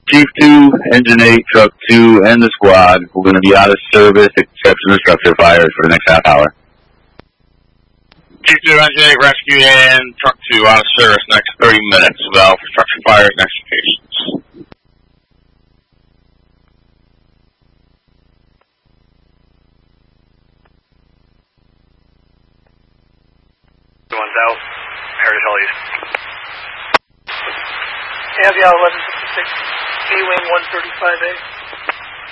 Chief 2, Engine 8, Truck 2, and the squad. We're going to be out of service except for the structure fires for the next half hour. Chief 2, Engine 8, Rescue, and Truck 2 out of service next 30 minutes without structure fires next locations. One's out. Heritage Hall East. Caveat 1156, B-Wing 135A.